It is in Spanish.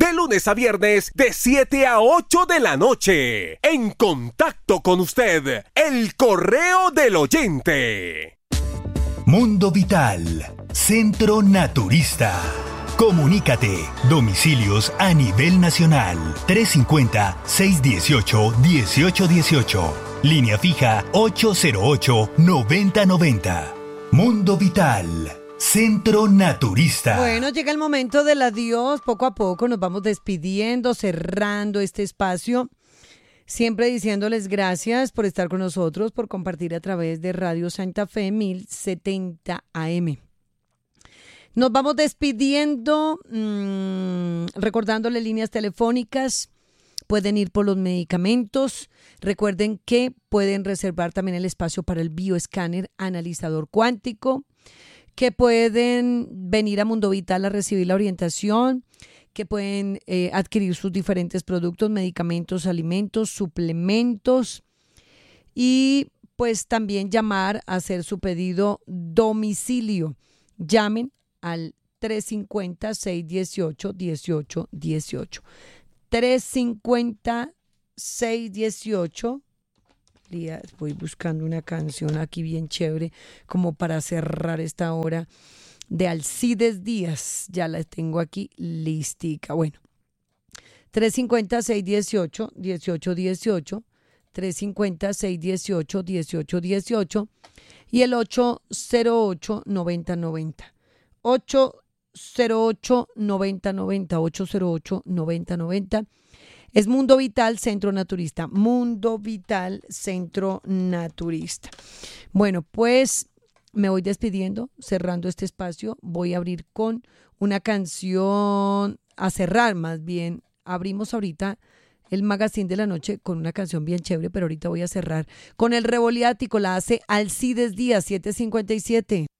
de lunes a viernes de 7 a 8 de la noche. En contacto con usted, el correo del oyente. Mundo Vital, Centro Naturista. Comunícate. Domicilios a nivel nacional. 350-618-1818. Línea fija 808-9090. Mundo Vital, Centro Naturista. Bueno, llega el momento del adiós. Poco a poco nos vamos despidiendo, cerrando este espacio. Siempre diciéndoles gracias por estar con nosotros, por compartir a través de Radio Santa Fe 1070 AM. Nos vamos despidiendo, recordándole líneas telefónicas. Pueden ir por los medicamentos. Recuerden que pueden reservar también el espacio para el bioescáner analizador cuántico, que pueden venir a Mundo Vital a recibir la orientación, que pueden adquirir sus diferentes productos, medicamentos, alimentos, suplementos y pues también llamar a hacer su pedido domicilio. Llamen al 350-618-1818. 350-618. Voy buscando una canción aquí bien chévere como para cerrar esta hora de Alcides Díaz. Ya la tengo aquí listica. Bueno, 350-618-1818. 350-618-1818 y el 808-9090. 808-9090, 808-9090. Es Mundo Vital Centro Naturista. Mundo Vital Centro Naturista. Bueno, pues me voy despidiendo, cerrando este espacio. Voy a abrir con una canción, a cerrar más bien. Abrimos ahorita el magazine de la noche con una canción bien chévere, pero ahorita voy a cerrar con el Revoliático. La hace Alcides Díaz, 757.